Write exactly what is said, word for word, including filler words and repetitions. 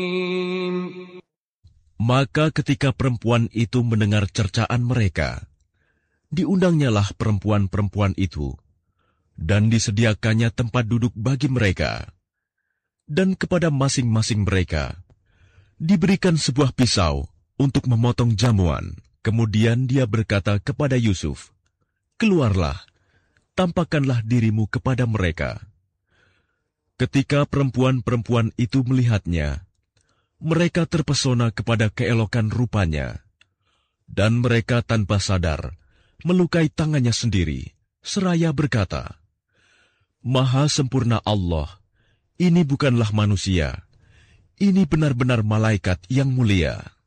Maka ketika perempuan itu mendengar cercaan mereka, diundangnyalah perempuan-perempuan itu, dan disediakannya tempat duduk bagi mereka. Dan kepada masing-masing mereka, diberikan sebuah pisau untuk memotong jamuan. Kemudian dia berkata kepada Yusuf, "Keluarlah, tampakkanlah dirimu kepada mereka." Ketika perempuan-perempuan itu melihatnya, mereka terpesona kepada keelokan rupanya, dan mereka tanpa sadar melukai tangannya sendiri, seraya berkata, "Maha sempurna Allah, ini bukanlah manusia, ini benar-benar malaikat yang mulia."